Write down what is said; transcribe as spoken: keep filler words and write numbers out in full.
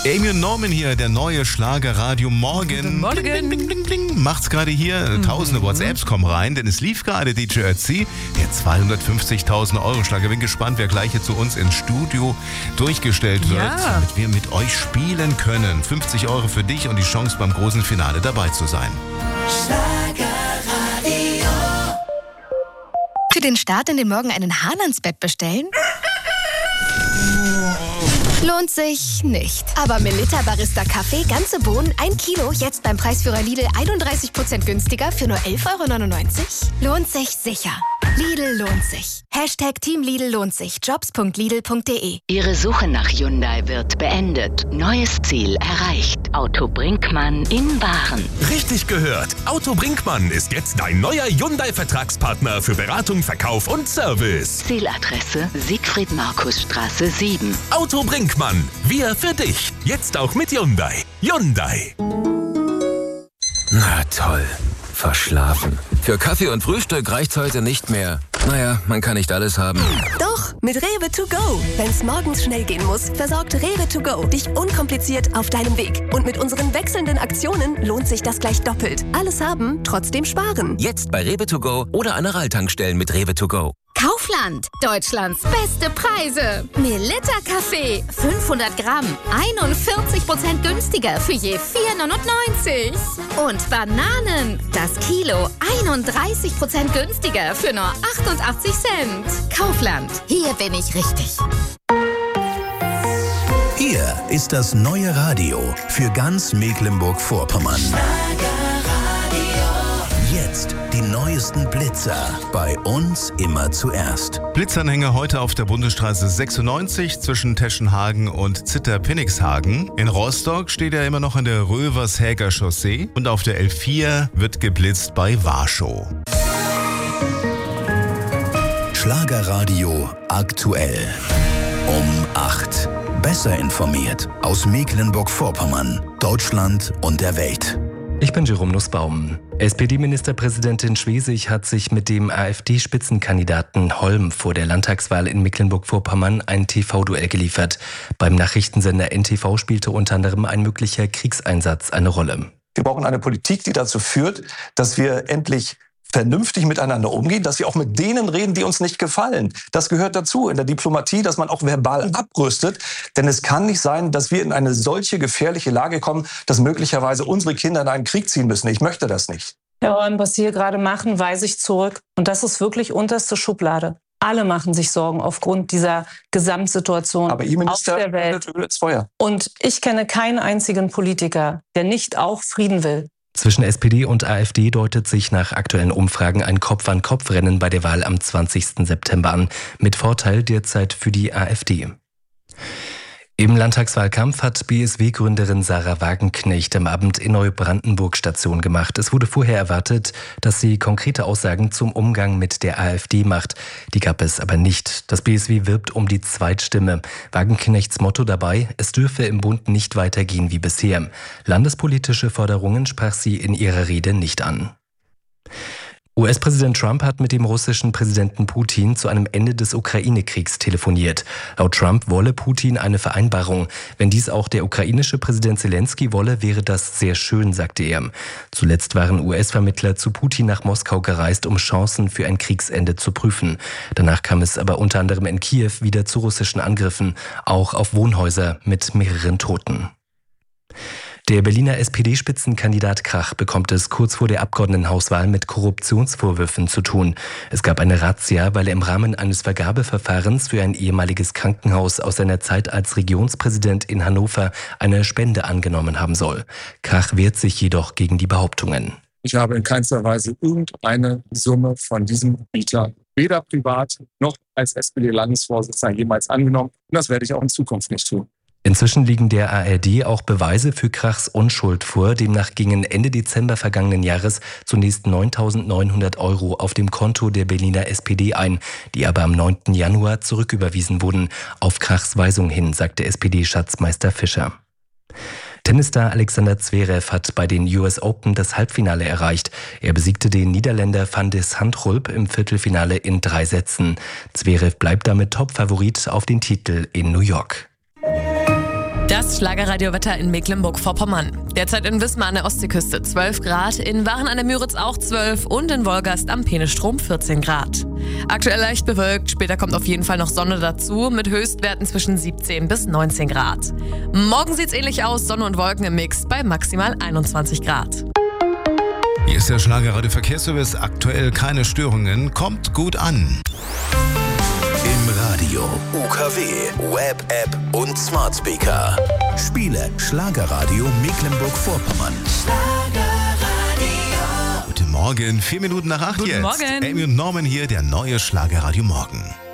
Amy und Norman hier, der neue Schlagerradio Morgen. Guten Morgen. Bling, bling, bling, bling. Macht's gerade hier. Mhm. Tausende WhatsApps kommen rein, denn es lief gerade D J Ötzi, der zweihundertfünfzigtausend Euro Schlager. Bin gespannt, wer gleich hier zu uns ins Studio durchgestellt wird, Ja. damit wir mit euch spielen können. fünfzig Euro für dich und die Chance beim großen Finale dabei zu sein. Schlagerradio. Für den Start in den Morgen einen Hahn ans Bett bestellen? Lohnt sich nicht. Aber Melitta Barista Kaffee, ganze Bohnen, ein Kilo, jetzt beim Preisführer Lidl einunddreißig Prozent günstiger für nur elf Euro neunundneunzig? Lohnt sich sicher. Lidl lohnt sich. Hashtag Team Lidl lohnt sich. Jobs punkt lidl punkt de. Ihre Suche nach Hyundai wird beendet. Neues Ziel erreicht. Auto Brinkmann in Waren. Richtig gehört. Auto Brinkmann ist jetzt dein neuer Hyundai-Vertragspartner für Beratung, Verkauf und Service. Zieladresse Siegfried-Markus-Straße sieben. Auto Brinkmann. Wir für dich. Jetzt auch mit Hyundai. Hyundai. Na toll. Verschlafen. Für Kaffee und Frühstück reicht's heute nicht mehr. Naja, man kann nicht alles haben. Doch, mit Rewe to go. Wenn's morgens schnell gehen muss, versorgt Rewe to go dich unkompliziert auf deinem Weg. Und mit unseren wechselnden Aktionen lohnt sich das gleich doppelt. Alles haben, trotzdem sparen. Jetzt bei Rewe to go oder an der Ralltankstellen mit Rewe to go. Kaufland, Deutschlands beste Preise. Melitta Kaffee, fünfhundert Gramm, einundvierzig Prozent günstiger für je vier neunundneunzig. Und Bananen, das Kilo, einunddreißig Prozent günstiger für nur achtundachtzig Cent. Kaufland, hier bin ich richtig. Hier ist das neue Radio für ganz Mecklenburg-Vorpommern. Jetzt die neuesten Blitzer. Bei uns immer zuerst. Blitzanhänger heute auf der Bundesstraße sechsundneunzig zwischen Teschenhagen und Zitter-Pinnixhagen. In Rostock steht er immer noch an der Rövershäger Chaussee. Und auf der L vier wird geblitzt bei Warschau. Schlagerradio aktuell. Um acht. Besser informiert aus Mecklenburg-Vorpommern, Deutschland und der Welt. Ich bin Jerome Nussbaum. S P D-Ministerpräsidentin Schwesig hat sich mit dem AfD-Spitzenkandidaten Holm vor der Landtagswahl in Mecklenburg-Vorpommern ein T V-Duell geliefert. Beim Nachrichtensender N T V spielte unter anderem ein möglicher Kriegseinsatz eine Rolle. Wir brauchen eine Politik, die dazu führt, dass wir endlich vernünftig miteinander umgehen, dass wir auch mit denen reden, die uns nicht gefallen. Das gehört dazu in der Diplomatie, dass man auch verbal abrüstet. Denn es kann nicht sein, dass wir in eine solche gefährliche Lage kommen, dass möglicherweise unsere Kinder in einen Krieg ziehen müssen. Ich möchte das nicht. Herr Holm, was Sie hier gerade machen, weise ich zurück. Und das ist wirklich unterste Schublade. Alle machen sich Sorgen aufgrund dieser Gesamtsituation Aber Ihr Minister auf der Welt. Öl ins Feuer. Und ich kenne keinen einzigen Politiker, der nicht auch Frieden will. Zwischen S P D und AfD deutet sich nach aktuellen Umfragen ein Kopf-an-Kopf-Rennen bei der Wahl am zwanzigsten September an, mit Vorteil derzeit für die AfD. Im Landtagswahlkampf hat B S W-Gründerin Sarah Wagenknecht am Abend in Neubrandenburg Station gemacht. Es wurde vorher erwartet, dass sie konkrete Aussagen zum Umgang mit der AfD macht. Die gab es aber nicht. Das B S W wirbt um die Zweitstimme. Wagenknechts Motto dabei: Es dürfe im Bund nicht weitergehen wie bisher. Landespolitische Forderungen sprach sie in ihrer Rede nicht an. U S-Präsident Trump hat mit dem russischen Präsidenten Putin zu einem Ende des Ukraine-Kriegs telefoniert. Laut Trump wolle Putin eine Vereinbarung. Wenn dies auch der ukrainische Präsident Zelensky wolle, wäre das sehr schön, sagte er. Zuletzt waren U S-Vermittler zu Putin nach Moskau gereist, um Chancen für ein Kriegsende zu prüfen. Danach kam es aber unter anderem in Kiew wieder zu russischen Angriffen, auch auf Wohnhäuser mit mehreren Toten. Der Berliner S P D-Spitzenkandidat Krach bekommt es kurz vor der Abgeordnetenhauswahl mit Korruptionsvorwürfen zu tun. Es gab eine Razzia, weil er im Rahmen eines Vergabeverfahrens für ein ehemaliges Krankenhaus aus seiner Zeit als Regionspräsident in Hannover eine Spende angenommen haben soll. Krach wehrt sich jedoch gegen die Behauptungen. Ich habe in keinster Weise irgendeine Summe von diesem Mieter weder privat noch als S P D-Landesvorsitzender jemals angenommen. Und das werde ich auch in Zukunft nicht tun. Inzwischen liegen der A R D auch Beweise für Krachs Unschuld vor. Demnach gingen Ende Dezember vergangenen Jahres zunächst neuntausendneunhundert Euro auf dem Konto der Berliner S P D ein, die aber am neunten Januar zurücküberwiesen wurden. Auf Krachs Weisung hin, sagte S P D-Schatzmeister Fischer. Tennisstar Alexander Zverev hat bei den U S Open das Halbfinale erreicht. Er besiegte den Niederländer Van de Zandschulp im Viertelfinale in drei Sätzen. Zverev bleibt damit Topfavorit auf den Titel in New York. Das Schlagerradiowetter in Mecklenburg-Vorpommern. Derzeit in Wismar an der Ostseeküste zwölf Grad, in Waren an der Müritz auch zwölf und in Wolgast am Peenestrom vierzehn Grad. Aktuell leicht bewölkt, später kommt auf jeden Fall noch Sonne dazu mit Höchstwerten zwischen siebzehn bis neunzehn Grad. Morgen sieht's ähnlich aus, Sonne und Wolken im Mix bei maximal einundzwanzig Grad. Hier ist der Schlagerradio Verkehrsservice. Aktuell keine Störungen. Kommt gut an. Im Radio, U K W, Web-App und Smart Speaker. Spiele Schlagerradio Mecklenburg-Vorpommern. Guten Morgen, vier Minuten nach acht Guten jetzt. Morgen. Amy und Norman hier, der neue Schlagerradio Morgen.